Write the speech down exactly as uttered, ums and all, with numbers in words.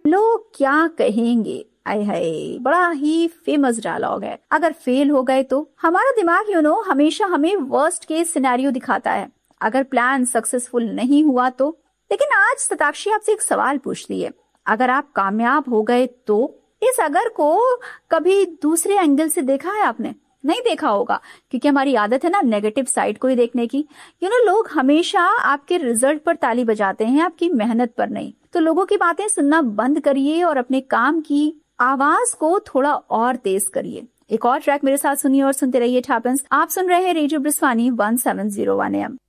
लोग क्या कहेंगे, आय हाय, बड़ा ही फेमस डायलॉग है। अगर फेल हो गए तो हमारा दिमाग यू नो हमेशा हमें वर्स्ट केस सिनेरियो दिखाता है। अगर प्लान सक्सेसफुल नहीं हुआ तो। लेकिन आज सताक्षी आपसे एक सवाल पूछती है, अगर आप कामयाब हो गए तो? इस अगर को कभी दूसरे एंगल से देखा है आपने? नहीं देखा होगा, क्योंकि हमारी आदत है ना नेगेटिव साइड को ही देखने की। यू नो लोग हमेशा आपके रिजल्ट पर ताली बजाते हैं, आपकी मेहनत पर नहीं। तो लोगों की बातें सुनना बंद करिए और अपने काम की आवाज को थोड़ा और तेज करिए। एक और ट्रैक मेरे साथ सुनिए और सुनते रहिए टैप इंस। आप सुन रहे हैं radio ब्रिस्वानी one seven zero one M.